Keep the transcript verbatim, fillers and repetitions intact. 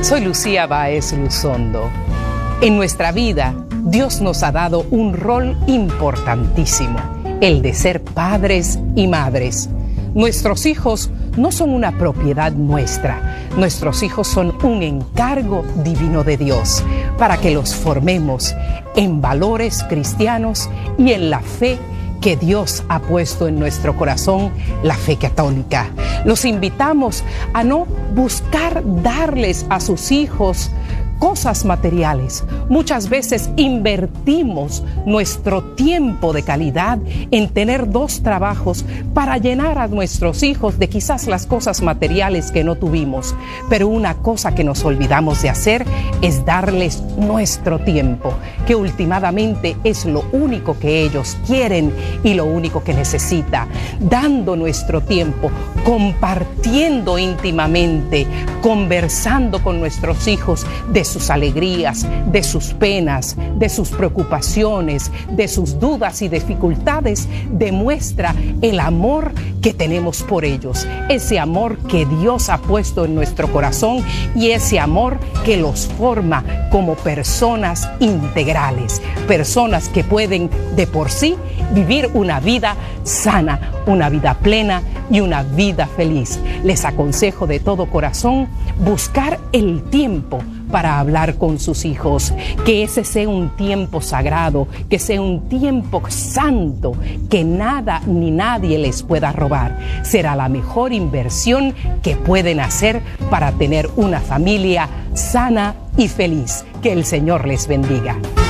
Soy Lucía Báez Luzondo. En nuestra vida, Dios nos ha dado un rol importantísimo, el de ser padres y madres. Nuestros hijos no son una propiedad nuestra, nuestros hijos son un encargo divino de Dios para que los formemos en valores cristianos y en la fe que Dios ha puesto en nuestro corazón, la fe católica. Los invitamos a no buscar darles a sus hijos cosas materiales. Muchas veces invertimos nuestro tiempo de calidad en tener dos trabajos para llenar a nuestros hijos de quizás las cosas materiales que no tuvimos. Pero una cosa que nos olvidamos de hacer es darles nuestro tiempo, que últimamente es lo único que ellos quieren y lo único que necesitan. Dando nuestro tiempo, compartiendo íntimamente, conversando con nuestros hijos de sus alegrías, de sus penas, de sus preocupaciones, de sus dudas y dificultades, demuestra el amor que tenemos por ellos, ese amor que Dios ha puesto en nuestro corazón y ese amor que los forma como personas integrales, personas que pueden de por sí vivir una vida sana, una vida plena y una vida feliz. Les aconsejo de todo corazón buscar el tiempo para hablar con sus hijos, que ese sea un tiempo sagrado, que sea un tiempo santo, que nada ni nadie les pueda robar. Será la mejor inversión que pueden hacer para tener una familia sana y feliz. Que el Señor les bendiga.